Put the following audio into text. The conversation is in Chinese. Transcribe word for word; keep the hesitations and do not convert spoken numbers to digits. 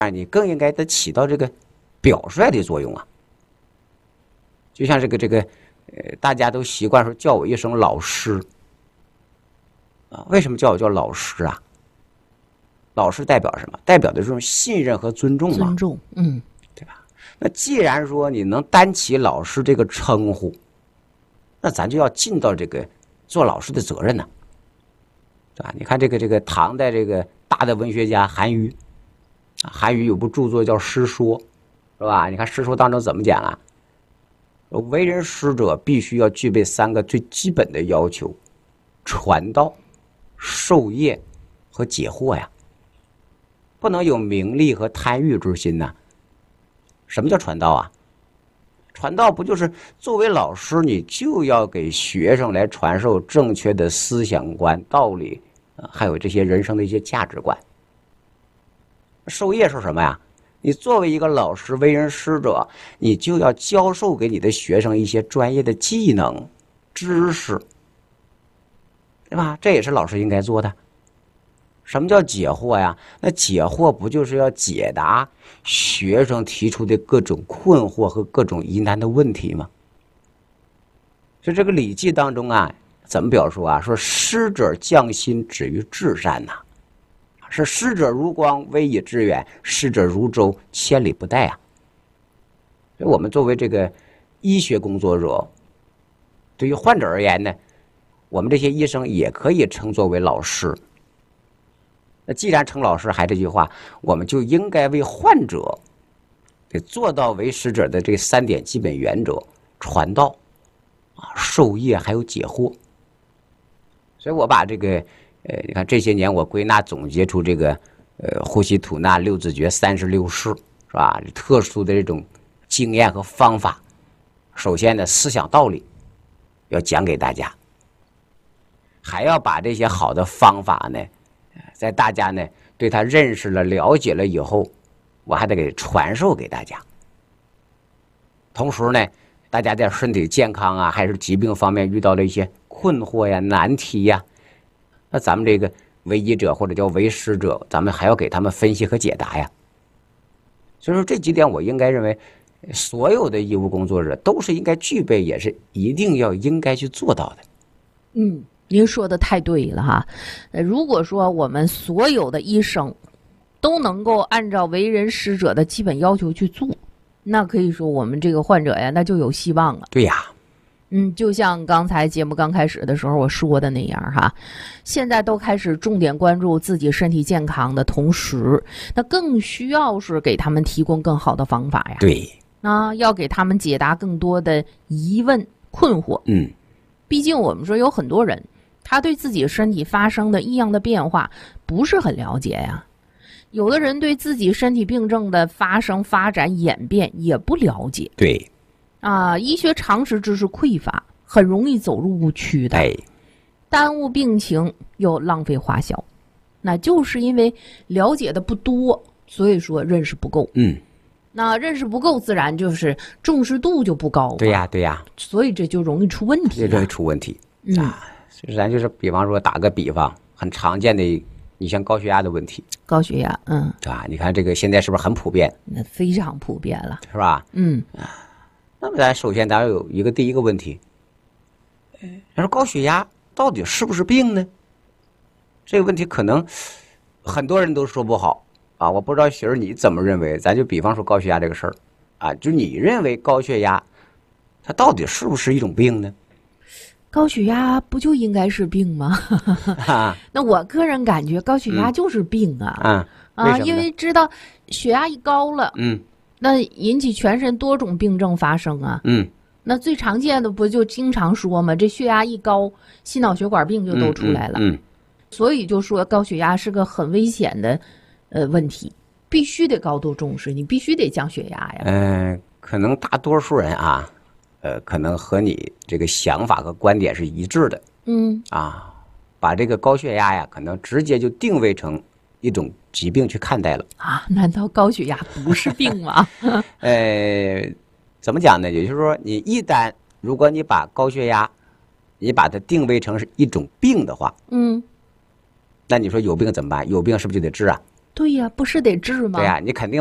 你更应该的起到这个表率的作用啊。就像这个这个，呃，大家都习惯说叫我一声老师啊，为什么叫我叫老师啊？老师代表什么？代表的这种信任和尊重嘛。 尊重，嗯， 对吧？那既然说你能担起老师这个称呼，那咱就要尽到这个做老师的责任呢，对吧？你看这个这个唐代这个大的文学家韩愈啊，韩愈有部著作叫《师说》，是吧？你看《师说》当中怎么讲啊？为人师者必须要具备三个最基本的要求：传道、授业和解惑呀。不能有名利和贪欲之心呐。什么叫传道啊？传道不就是作为老师，你就要给学生来传授正确的思想观、道理，还有这些人生的一些价值观。授业是什么呀？你作为一个老师，为人师者，你就要教授给你的学生一些专业的技能、知识，对吧？这也是老师应该做的。什么叫解惑呀？那解惑不就是要解答学生提出的各种困惑和各种疑难的问题吗？就这个《礼记》当中啊，怎么表述啊？说师者匠心，止于至善呐、啊。是师者如光，威以致远；师者如舟，千里不殆啊。所以我们作为这个医学工作者，对于患者而言呢，我们这些医生也可以称作为老师。那既然称老师，还这句话，我们就应该为患者得做到为师者的这三点基本原则：传道啊、授业还有解惑。所以我把这个呃，你看这些年我归纳总结出这个呃呼吸吐纳六字诀三十六式，是吧？特殊的这种经验和方法。首先呢，思想道理要讲给大家，还要把这些好的方法呢，在大家呢对他认识了、了解了以后，我还得给传授给大家。同时呢，大家在身体健康啊，还是疾病方面遇到了一些困惑呀、难题呀，那咱们这个为医者或者叫为师者，咱们还要给他们分析和解答呀。所以说这几点，我应该认为，所有的医务工作者都是应该具备，也是一定要应该去做到的。 嗯，您说的太对了哈。呃，如果说我们所有的医生都能够按照为人师者的基本要求去做，那可以说我们这个患者呀，那就有希望了。 对呀。 嗯，就像刚才节目刚开始的时候我说的那样哈，现在都开始重点关注自己身体健康的同时，那更需要是给他们提供更好的方法呀。 对。 啊，要给他们解答更多的疑问困惑。 嗯， 毕竟我们说有很多人，他对自己身体发生的异样的变化不是很了解呀。有的人对自己身体病症的发生、发展、演变也不了解。 对。 啊，医学常识知识匮乏，很容易走入误区的， 哎， 耽误病情又浪费花销，那就是因为了解的不多，所以说认识不够。 嗯， 那认识不够，自然就是重视度就不高。 对呀，对呀， 所以这就容易出问题， 这容易出问题。 嗯， 啊，咱就是比方说打个比方，很常见的，你像高血压的问题， 高血压，嗯， 对吧？你看这个现在是不是很普遍？ 那非常普遍了， 是吧？ 嗯。 那么咱首先咱有一个第一个问题，他说高血压到底是不是病呢？这个问题可能很多人都说不好啊，我不知道雪儿你怎么认为？咱就比方说高血压这个事儿啊，就你认为高血压它到底是不是一种病呢？ 高血压不就应该是病吗？ 啊、 那我个人感觉高血压就是病啊， 嗯、 啊，因为知道血压一高了， 嗯。 那引起全身多种病症发生啊。 嗯， 那最常见的不就经常说嘛，这血压一高，心脑血管病就都出来了。 嗯，嗯嗯所以就说高血压是个很危险的呃问题，必须得高度重视，你必须得降血压呀。 嗯、呃，可能大多数人啊，呃，可能和你这个想法和观点是一致的。 嗯， 啊，把这个高血压呀，可能直接就定位成一种疾病去看待了啊？难道高血压不是病吗？ 呃，怎么讲呢？也就是说，你一旦如果你把高血压，你把它定位成是一种病的话， 嗯， 那你说有病怎么办？有病是不是就得治啊？ 对呀，不是得治吗？ 对呀，你肯定